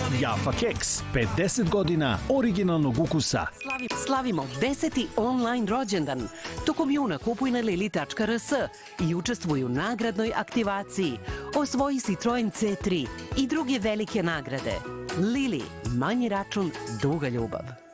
Jaffa keks, 50 godina originalnog ukusa. Slavimo 10. online rođendan. Tokom juna kupuj na lili.rs i učestvuj u nagradnoj aktivaciji. Osvoji Citroen C3 i druge velike nagrade. Lili, manji račun, duga ljubav.